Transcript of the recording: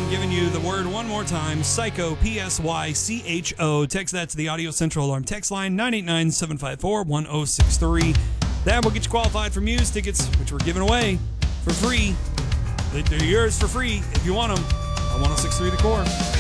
I'm giving you the word one more time. Psycho, P-S-Y-C-H-O. Text that to the Audio Central Alarm text line, 989-754-1063. That will get you qualified for Muse tickets, which we're giving away for free. They're yours for free if you want them. On 106.3 The Core.